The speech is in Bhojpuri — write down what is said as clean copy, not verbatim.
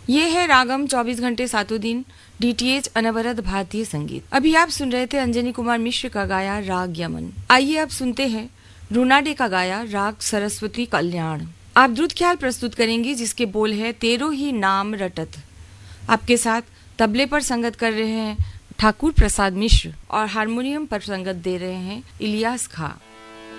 ये है रागम 24 घंटे सातों दिन DTH अनवरत भारतीय संगीत। अभी आप सुन रहे थे अंजनी कुमार मिश्र का गाया राग यमन। आइए अब सुनते हैं रुनाडे का गाया राग सरस्वती कल्याण। आप द्रुत ख्याल प्रस्तुत करेंगी जिसके बोल है तेरो ही नाम रटत। आपके साथ तबले पर संगत कर रहे हैं ठाकुर प्रसाद मिश्र और हारमोनियम पर संगत दे रहे हैं इलियास खां।